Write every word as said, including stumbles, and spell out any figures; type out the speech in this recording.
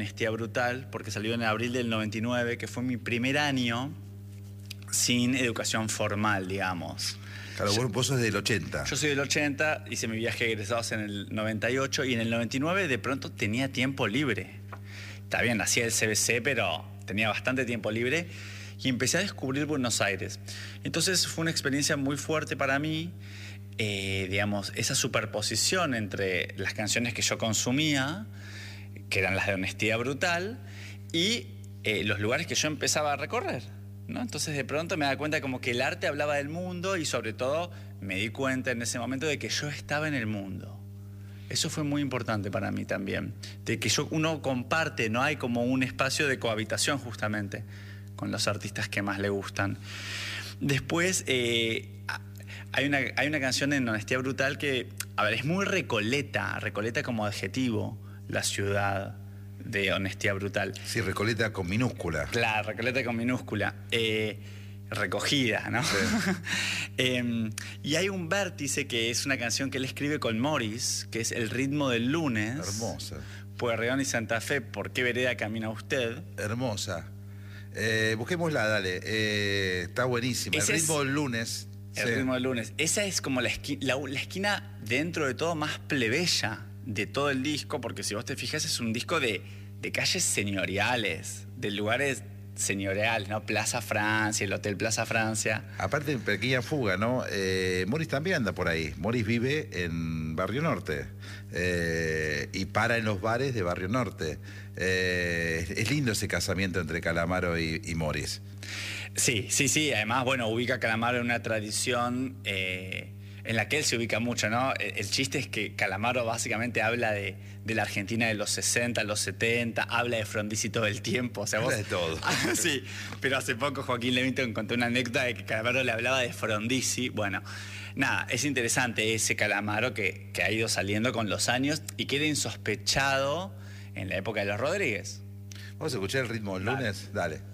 Honestidad Brutal, porque salió en abril del noventa y nueve, que fue mi primer año sin educación formal, digamos. Claro, yo, vos, vos sos del ochenta. Yo soy del ochenta, hice mi viaje de egresados en el noventa y ocho y en el noventa y nueve de pronto tenía tiempo libre. Está bien, hacía el C B C, pero tenía bastante tiempo libre y empecé a descubrir Buenos Aires. Entonces fue una experiencia muy fuerte para mí, eh, digamos, esa superposición entre las canciones que yo consumía, que eran las de Honestidad Brutal, y eh, los lugares que yo empezaba a recorrer, ¿no? Entonces de pronto me da cuenta como que el arte hablaba del mundo y sobre todo me di cuenta en ese momento de que yo estaba en el mundo. Eso fue muy importante para mí también, de que yo, uno comparte, no hay como un espacio de cohabitación justamente con los artistas que más le gustan. Después eh, hay, una, hay una canción en Honestidad Brutal que, a ver, es muy Recoleta, Recoleta como adjetivo, la ciudad de Honestidad Brutal. Sí, Recoleta con minúscula. Claro, Recoleta con minúscula. Eh, recogida, ¿no? Sí. eh, y hay un vértice que es una canción que él escribe con Morris, que es El ritmo del lunes. Hermosa. Pueyrredón y Santa Fe, ¿por qué vereda camina usted? Hermosa. Eh, busquémosla, dale. Eh, está buenísima. Ese el ritmo es... del lunes. El sí. ritmo del lunes. Esa es como la, esqui la, la esquina dentro de todo más plebeya de todo el disco, porque si vos te fijas es un disco de, de calles señoriales, de lugares señoriales, ¿no? Plaza Francia, el Hotel Plaza Francia. Aparte, pequeña fuga, ¿no? Eh, Morris también anda por ahí. Morris vive en Barrio Norte eh, y para en los bares de Barrio Norte. Eh, es lindo ese casamiento entre Calamaro y, y Morris. Sí, sí, sí. Además, bueno, ubica a Calamaro en una tradición eh, en la que él se ubica mucho, ¿no? El, el chiste es que Calamaro básicamente habla de, de la Argentina de los sesenta, los setenta, habla de Frondizi todo el tiempo. O sea, vos... Habla de todo. Sí, pero hace poco Joaquín Levington contó una anécdota de que Calamaro le hablaba de Frondizi. Bueno, nada, es interesante ese Calamaro que, que ha ido saliendo con los años y queda insospechado en la época de los Rodríguez. ¿Vamos a escuchar el ritmo del lunes? Dale. Dale.